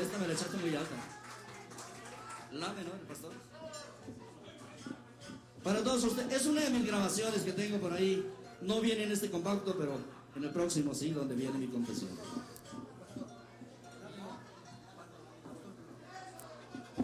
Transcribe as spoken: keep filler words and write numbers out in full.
esta me la echaste muy alta. La menor, pastor. Para todos ustedes, es una de mis grabaciones que tengo por ahí. No viene en este compacto, pero en el próximo sí, donde viene mi confesión.